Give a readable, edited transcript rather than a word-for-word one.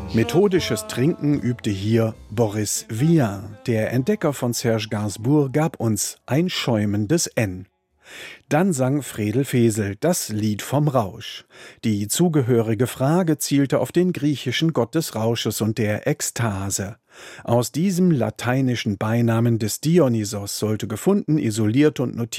Methodisches Trinken übte hier Boris Vian. Der Entdecker von Serge Gainsbourg gab uns ein schäumendes N. Dann sang Fredel Fesel das Lied vom Rausch. Die zugehörige Frage zielte auf den griechischen Gott des Rausches und der Ekstase. Aus diesem lateinischen Beinamen des Dionysos sollte gefunden, isoliert und notiert